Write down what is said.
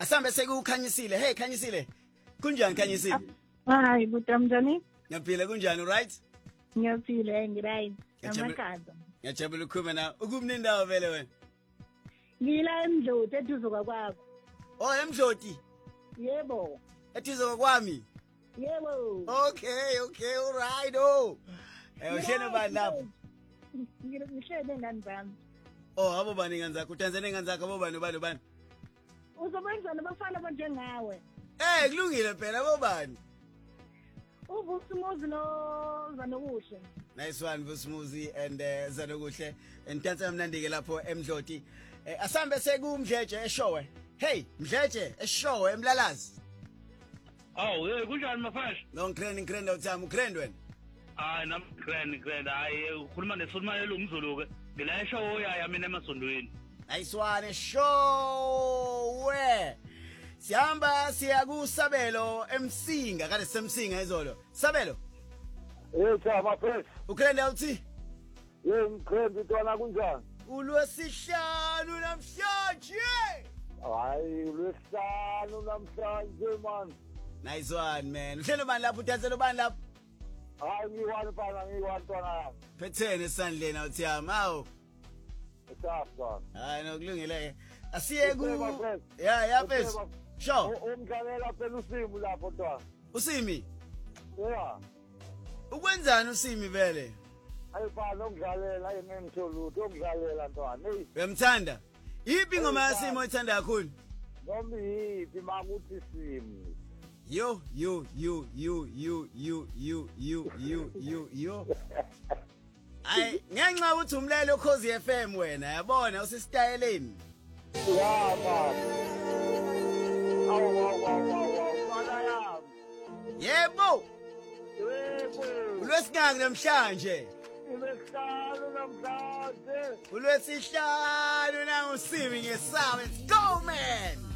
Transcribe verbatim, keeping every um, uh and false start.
Asambe sekukhanyisile. Hey khanyisile. Kunjani khanyisile? Hayi butamjani? Ngiyaphila kunjani right? Ngiyaphila ngiright. Amakhaza. Ngiyajabula ukukhuluma na. Ukumni ndawo vele wena? Ngila eMdloti eduze kwakwakho. Oh eMdloti? Yebo. Eduze kwakwami? Yebo. Okay, okay, all right. Oh. Eh uhlene bani lapho? Ngihlele ngani bami. Oh, abo bani ngani zakho? Utanzania ngani zakho abo bani bani bani? Uzobenzana bafana abanjengawe. Eh, kulungile phela abo bani? Uvusimuzi no Zanokuhle. Nice one Vusimuzi and uh, Zanokuhle. Entansa mnandike lapho eMdloti. Eh, asambe sekumdleje eshowe. Hey, mdleje eshowe eMlalazi. Oh, hey, kunjani mafasha? No ngikrend ngikrend uthama ukrend wena. Hayi nami ngikrend ngikrend hayi ukhuluma nesifuna lo umzulu ke. Ngila show yaya mina emasondweni. Nice one eshowe. Sihamba siya kuSabelo eMsinga kade semsinga izolo. Sabelo. Eh cha mafasha. Ukrend uthi? Ye ngikrend utwana kunjani? Ulwesihlanu namhlanje. Hayi ulwesihlanu namhlanje man. Nice one man. Uhlelo bani lapho udansela bani lapho? Hayi ngiwani pana ngiwani twana. Phethene esandleni awuthiyama hawo. Esafka. Hayi nokulungile. Asiye ku Yeah, yeah bese. Sure. Umdlalela phela uSimi lapho twana. Usimi? Yeah. Ukwenzani uSimi vele? Ayifana ukudlalela ayengengitholutho ukudlalela ntwana. Hey. Uyamthanda? Yipi ngoma yaSimi oyithanda kakhulu? Noma yipi makuthi Simi. Yo yo yo yo yo yo yo yo yo yo yo. Ay, ngenxa ukuthi umlelo Ukhozi F M wena, yabona usistyleni. Yeah, man. Awu awu awu bala yami. Yebo. Yebo. Ulwesihlanu namhlanje. Ulwesihlanu namhlanje. Ulwesihlanu na uSimi ngesawa. Let's go man.